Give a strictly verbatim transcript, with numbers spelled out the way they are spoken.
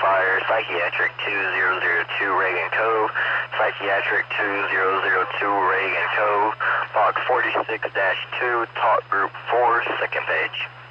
Fire, Psychiatric two zero zero two Reagan Cove, Psychiatric two zero zero two Reagan Cove, Box forty-six dash two, Talk Group four, second page.